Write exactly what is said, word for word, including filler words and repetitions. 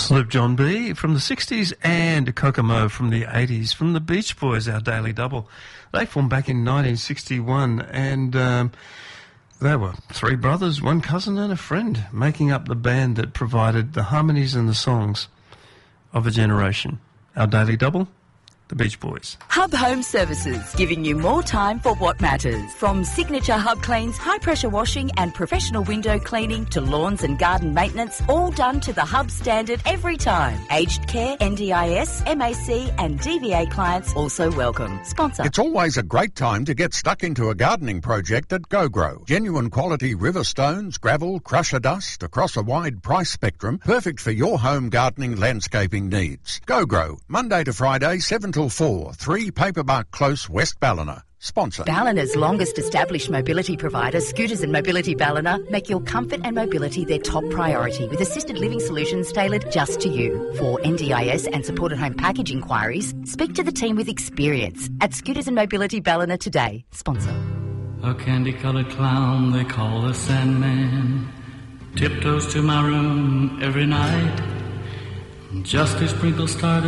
Sloop John B from the sixties and Kokomo from the eighties. From the Beach Boys, our daily double. They formed back in nineteen sixty-one and um, they were three brothers, one cousin and a friend, making up the band that provided the harmonies and the songs of a generation. Our daily double, the Beach Boys. Hub Home Services, giving you more time for what matters. From signature hub cleans, high-pressure washing and professional window cleaning to lawns and garden maintenance, all done to the Hub standard every time. Aged care, N D I S, M A C and D V A clients also welcome. Sponsor. It's always a great time to get stuck into a gardening project at GoGrow. Genuine quality river stones, gravel, crusher dust across a wide price spectrum, perfect for your home gardening landscaping needs. GoGrow, Monday to Friday, seven till four, three Paperbark Close, West Ballina. Sponsor. Ballina's longest established mobility provider, Scooters and Mobility Ballina, make your comfort and mobility their top priority with assisted living solutions tailored just to you. For N D I S and supported home package inquiries, speak to the team with experience at Scooters and Mobility Ballina today. Sponsor. A candy-coloured clown they call the Sandman tiptoes to my room every night just to sprinkle stardust